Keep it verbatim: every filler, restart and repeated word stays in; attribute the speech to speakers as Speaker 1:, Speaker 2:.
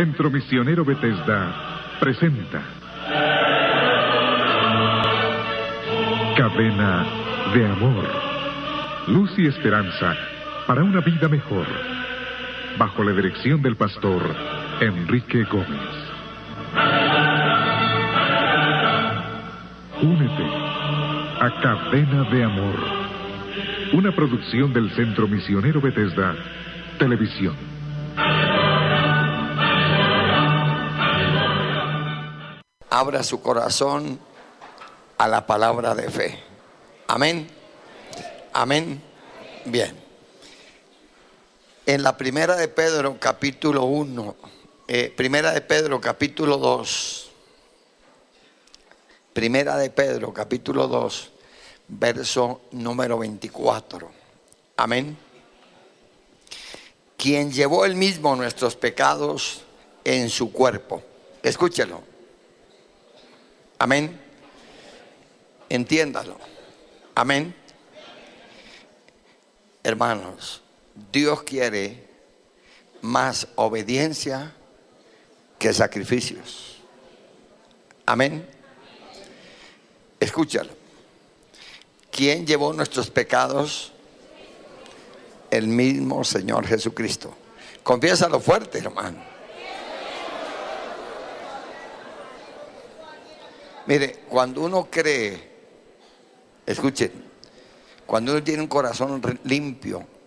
Speaker 1: Centro Misionero Bethesda presenta Cadena de Amor, luz y esperanza para una vida mejor, bajo la dirección del pastor Enrique Gómez. Únete a Cadena de Amor, una producción del Centro Misionero Bethesda, Televisión.
Speaker 2: Abra su corazón a la palabra de fe. Amén. Amén. Bien. En la primera de Pedro, capítulo uno, eh, primera de Pedro, capítulo dos, primera de Pedro, capítulo dos, verso número veinticuatro. Amén. Quien llevó él mismo nuestros pecados en su cuerpo. Escúchelo. Amén. Entiéndalo. Amén. Hermanos, Dios quiere más obediencia que sacrificios. Amén. Escúchalo. ¿Quién llevó nuestros pecados? El mismo Señor Jesucristo. Confiésalo fuerte, hermano. Mire, cuando uno cree, escuchen, cuando uno tiene un corazón limpio